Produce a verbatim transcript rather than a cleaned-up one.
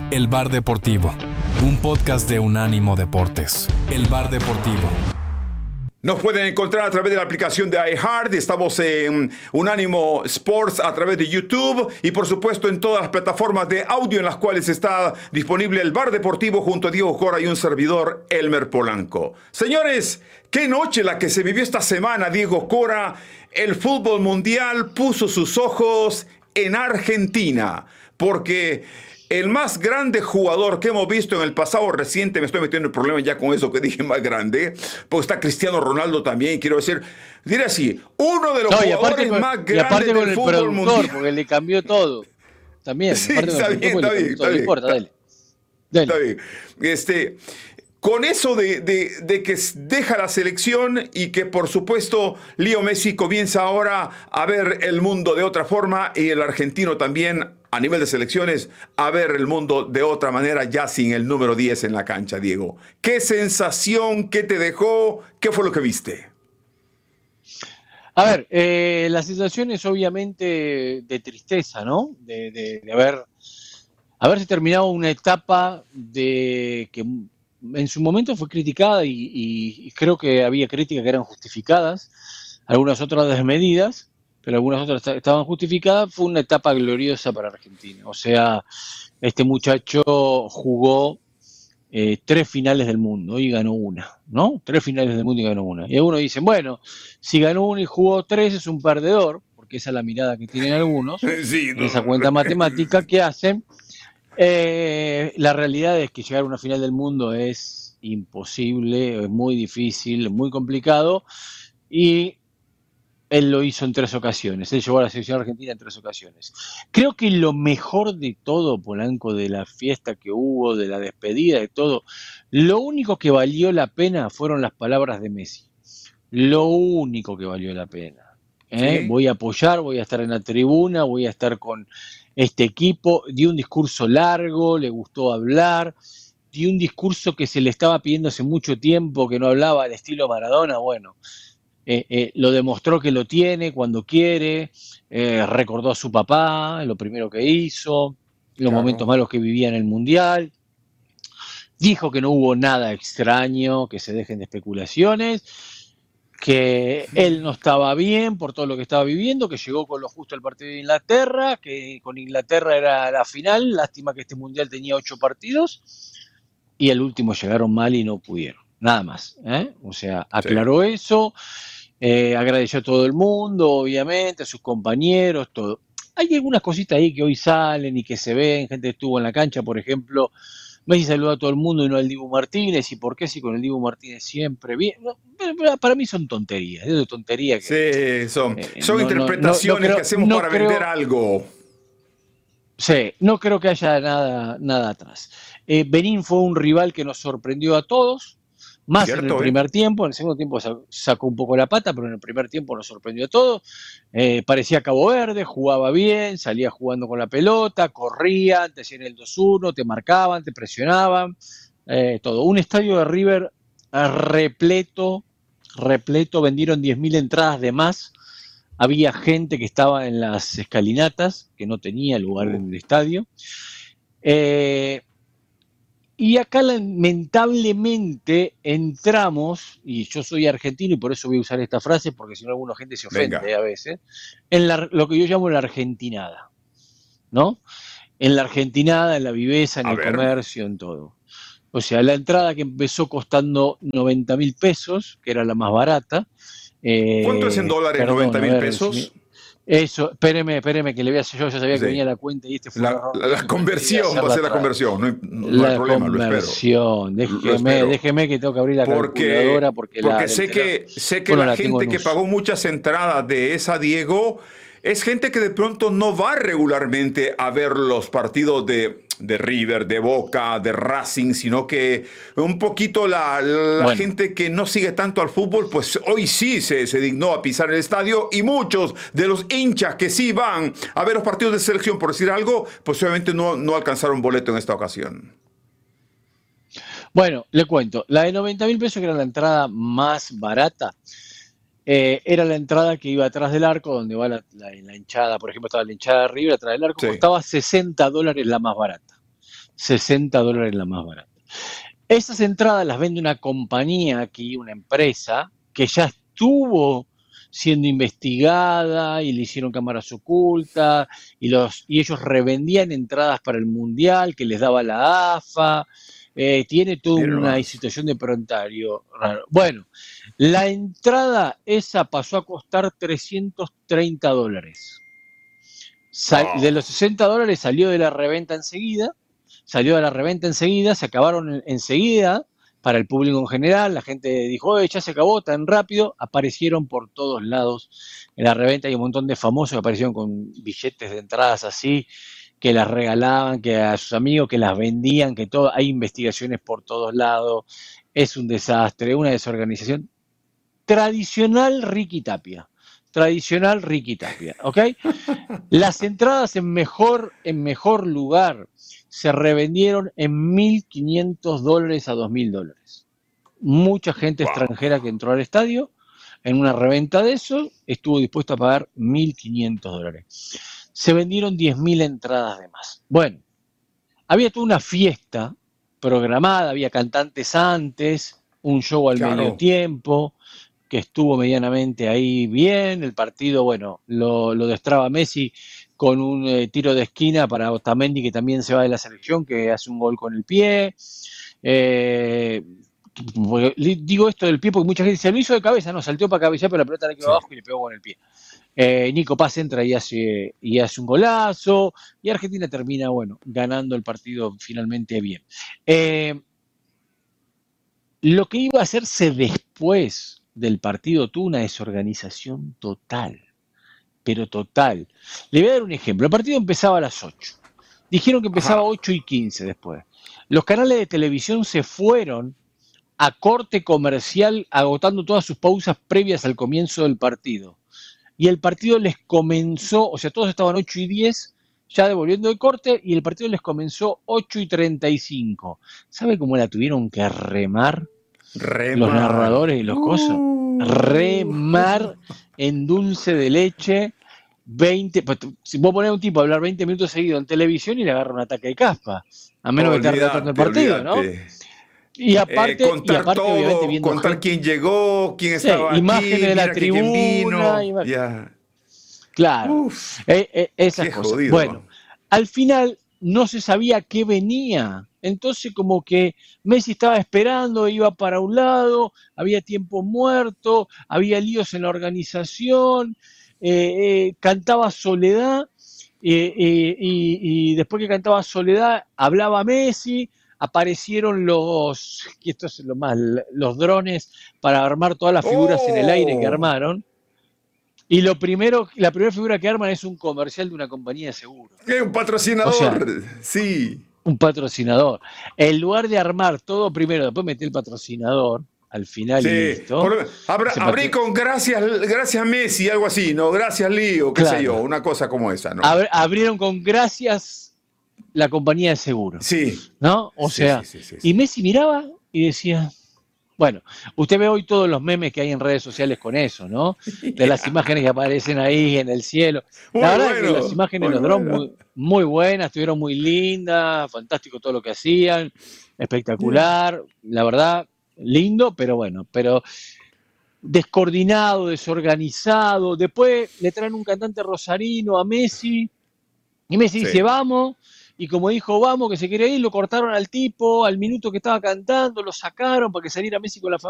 El Bar Deportivo, un podcast de Unánimo Deportes. El Bar Deportivo. Nos pueden encontrar a través de la aplicación de iHeart. Estamos en Unánimo Sports a través de YouTube y por supuesto en todas las plataformas de audio en las cuales está disponible el Bar Deportivo junto a Diego Cora y un servidor, Elmer Polanco. Señores, qué noche la que se vivió esta semana, Diego Cora. El fútbol mundial puso sus ojos en Argentina porque el más grande jugador que hemos visto en el pasado reciente, me estoy metiendo en problemas ya con eso que dije más grande, porque está Cristiano Ronaldo también, quiero decir, diré así, uno de los no, jugadores con, más grandes del el fútbol mundial. Porque le cambió todo. También. Sí, está bien, está bien, está bien. Importa, dale. Dale. Está bien. Este, con eso de, de, de que deja la selección y que por supuesto Leo Messi comienza ahora a ver el mundo de otra forma y el argentino también a nivel de selecciones a ver el mundo de otra manera ya sin el número diez en la cancha, Diego. ¿Qué sensación, qué te dejó, qué fue lo que viste? A ver, eh, la sensación es obviamente de tristeza, ¿no? De, de, de haber haberse terminado una etapa de que en su momento fue criticada y, y, y creo que había críticas que eran justificadas, algunas otras desmedidas, pero algunas otras estaban justificadas. Fue una etapa gloriosa para Argentina. O sea, este muchacho jugó eh, tres finales del mundo y ganó una, ¿no? Tres finales del mundo y ganó una. Y algunos dicen, bueno, si ganó una y jugó tres es un perdedor, porque esa es la mirada que tienen algunos, sí, no. Esa cuenta matemática que hacen. Eh, la realidad es que llegar a una final del mundo es imposible, es muy difícil, muy complicado, y él lo hizo en tres ocasiones, él llevó a la selección argentina en tres ocasiones. Creo que lo mejor de todo, Polanco, de la fiesta que hubo, de la despedida, de todo, lo único que valió la pena fueron las palabras de Messi. Lo único que valió la pena. ¿eh? ¿Sí? Voy a apoyar, voy a estar en la tribuna, voy a estar con este equipo. Dio un discurso largo, le gustó hablar, dio un discurso que se le estaba pidiendo hace mucho tiempo, que no hablaba al estilo Maradona, bueno. Eh, eh, lo demostró que lo tiene cuando quiere, eh, recordó a su papá, lo primero que hizo, los claro. momentos malos que vivía en el Mundial, dijo que no hubo nada extraño, que se dejen de especulaciones, que él no estaba bien por todo lo que estaba viviendo, que llegó con lo justo al partido de Inglaterra, que con Inglaterra era la final, lástima que este Mundial tenía ocho partidos, y el último llegaron mal y no pudieron, nada más, ¿eh? O sea, aclaró sí. eso. Eh, agradeció a todo el mundo, obviamente, a sus compañeros, todo. Hay algunas cositas ahí que hoy salen y que se ven, gente que estuvo en la cancha, por ejemplo, Messi saludó a todo el mundo y no al Dibu Martínez, y por qué si con el Dibu Martínez siempre bien. No, para mí son tonterías, es de tontería que, sí, son, eh, son no, interpretaciones no, no creo, que hacemos para creo, vender algo. Sí, no creo que haya nada, nada atrás. Eh, Benín fue un rival que nos sorprendió a todos. Más Cierto, en el primer eh. tiempo, en el segundo tiempo sacó un poco la pata, pero en el primer tiempo nos sorprendió a todos. Eh, parecía Cabo Verde, jugaba bien, salía jugando con la pelota, corría, te hacían el dos uno, te marcaban, te presionaban, eh, todo. Un estadio de River repleto, repleto, vendieron diez mil entradas de más. Había gente que estaba en las escalinatas, que no tenía lugar en el estadio. Eh, Y acá lamentablemente entramos, y yo soy argentino y por eso voy a usar esta frase, porque si no alguna gente se ofende Venga. a veces, en la, lo que yo llamo la argentinada, ¿no? En la argentinada, en la viveza, en a el ver. comercio, en todo. O sea, la entrada que empezó costando noventa mil pesos, que era la más barata. Eh, ¿Cuánto es en dólares perdón, noventa mil pesos? Si Eso, espéreme, espéreme, que le voy a hacer yo, ya sabía sí. que venía la cuenta y este fue la, la, la conversión, va a ser la conversión, no hay, no la hay problema, lo espero. La conversión, déjeme, déjeme que tengo que abrir la porque, calculadora porque, porque la, sé que, sé que la, la gente que pagó muchas entradas de esa, Diego, es gente que de pronto no va regularmente a ver los partidos de, de River, de Boca, de Racing, sino que un poquito la, la bueno. gente que no sigue tanto al fútbol, pues hoy sí se, se dignó a pisar el estadio, y muchos de los hinchas que sí van a ver los partidos de selección, por decir algo, pues obviamente no, no alcanzaron boleto en esta ocasión. Bueno, le cuento, la de noventa mil pesos, que era la entrada más barata, Eh, era la entrada que iba atrás del arco, donde va la, la, la hinchada, por ejemplo, estaba la hinchada de River atrás del arco, sí. costaba sesenta dólares la más barata. sesenta dólares la más barata. Esas entradas las vende una compañía aquí, una empresa, que ya estuvo siendo investigada y le hicieron cámaras ocultas y, los, y ellos revendían entradas para el Mundial que les daba la A F A. Eh, tiene toda Miren una nomás. situación de prontuario raro. Bueno, la entrada esa pasó a costar trescientos treinta dólares. Sal, Oh. De los sesenta dólares salió de la reventa enseguida, salió de la reventa enseguida, se acabaron enseguida para el público en general, la gente dijo, oye, ya se acabó tan rápido, aparecieron por todos lados en la reventa, hay un montón de famosos que aparecieron con billetes de entradas así, que las regalaban, que a sus amigos, que las vendían, que todo, hay investigaciones por todos lados, es un desastre, una desorganización. Tradicional Ricky Tapia, tradicional Ricky Tapia, ¿ok? Las entradas en mejor, en mejor lugar se revendieron en mil quinientos dólares a dos mil dólares. Mucha gente Wow. extranjera que entró al estadio en una reventa de eso estuvo dispuesta a pagar mil quinientos dólares. Se vendieron diez mil entradas de más. Bueno, había toda una fiesta programada, había cantantes antes, un show al Claro. medio tiempo, que estuvo medianamente ahí bien, el partido, bueno, lo, lo destraba Messi con un eh, tiro de esquina para Otamendi, que también se va de la selección, que hace un gol con el pie. Eh, digo esto del pie porque mucha gente dice, lo hizo de cabeza, no, salteó para cabecear, pero la pelota le quedó Sí. abajo y le pegó con el pie. Eh, Nico Paz entra y hace, y hace un golazo, y Argentina termina, bueno, ganando el partido finalmente bien. Eh, lo que iba a hacerse después del partido tuvo una desorganización total, pero total. Le voy a dar un ejemplo. El partido empezaba a las ocho. Dijeron que empezaba a ocho y quince después. Los canales de televisión se fueron a corte comercial agotando todas sus pausas previas al comienzo del partido. Y el partido les comenzó, o sea, todos estaban ocho y diez ya devolviendo el corte y el partido les comenzó ocho y treinta y cinco. ¿Sabe cómo la tuvieron que remar? Remar. Los narradores y los cosas. Uh. Remar en dulce de leche. veinte, pues, si vos ponés a un tipo a hablar veinte minutos seguidos en televisión y le agarra un ataque de caspa, a menos que esté relatando el partido, olvídate. ¿no? Y aparte, eh, contar y aparte todo, obviamente viendo contar gente, quién llegó, quién sí, estaba imágenes aquí, de la mira que quién tribuna, vino. ima- Ya. claro, Uf, eh, eh, esas qué cosas. jodido. Bueno, al final no se sabía qué venía. Entonces como que Messi estaba esperando, iba para un lado, había tiempo muerto, había líos en la organización, eh, eh, cantaba Soledad, eh, eh, y, y después que cantaba Soledad hablaba Messi, aparecieron los, y esto es lo más, los drones para armar todas las figuras en el aire que Oh, armaron. Y lo primero, la primera figura que arman es un comercial de una compañía de seguros. es un O patrocinador. sea, Sí. un patrocinador. En lugar de armar todo primero, después meter el patrocinador al final y Sí. listo. Por lo- abra- Ese abrí patro- con gracias, gracias Messi, algo así, ¿no? Gracias Lío, qué sé Claro. yo, una cosa como esa, ¿no? Ab- abrieron con gracias la compañía de seguros, Sí. ¿no? O Sí, sea, sí, sí, sí, sí. y Messi miraba y decía, bueno, usted ve hoy todos los memes que hay en redes sociales con eso, ¿no? De las imágenes que aparecen ahí en el cielo. Muy La verdad bueno, que las imágenes muy los drones bueno. muy, muy buenas, estuvieron muy lindas, fantástico todo lo que hacían, espectacular, la verdad, lindo, pero bueno, pero descoordinado, desorganizado. Después le traen un cantante rosarino a Messi y Messi Sí. dice, vamos, y como dijo, vamos, que se quiere ir, lo cortaron al tipo, al minuto que estaba cantando, lo sacaron para que saliera Messi con la familia.